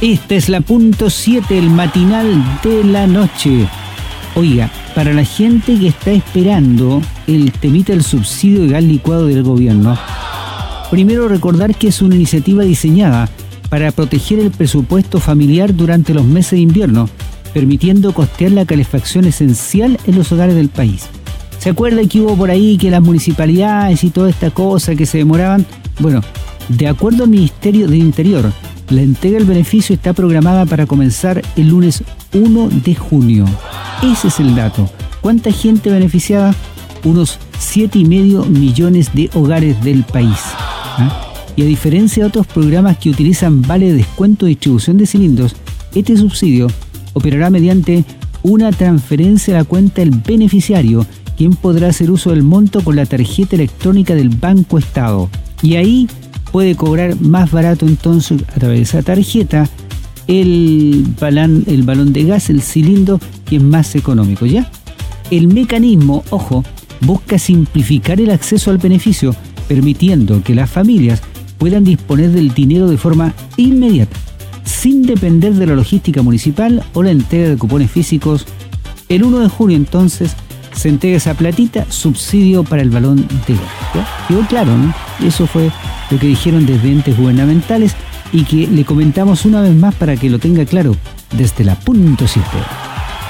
Esta es la punto 7, el matinal de la noche. Oiga, para la gente que está esperando el temita del subsidio de gas licuado del gobierno, primero recordar que es una iniciativa diseñada para proteger el presupuesto familiar durante los meses de invierno, permitiendo costear la calefacción esencial en los hogares del país. ¿Se acuerda que hubo por ahí que las municipalidades y toda esta cosa que se demoraban? Bueno, de acuerdo al Ministerio del Interior, la entrega del beneficio está programada para comenzar el lunes 1 de junio. Ese es el dato. ¿Cuánta gente beneficiada? Unos 7,5 millones de hogares del país. Y a diferencia de otros programas que utilizan vale de descuento de distribución de cilindros, este subsidio operará mediante una transferencia a la cuenta del beneficiario, quien podrá hacer uso del monto con la tarjeta electrónica del Banco Estado. Y ahí puede cobrar más barato entonces a través de esa tarjeta el balón de gas, el cilindro, que es más económico, ¿ya? El mecanismo, ojo, busca simplificar el acceso al beneficio, permitiendo que las familias puedan disponer del dinero de forma inmediata, sin depender de la logística municipal o la entrega de cupones físicos. El 1 de junio entonces se entrega esa platita, subsidio para el balón de gas. ¿Ya? Quedó claro, ¿no? Eso fue lo que dijeron desde entes gubernamentales y que le comentamos una vez más para que lo tenga claro desde la punto 7.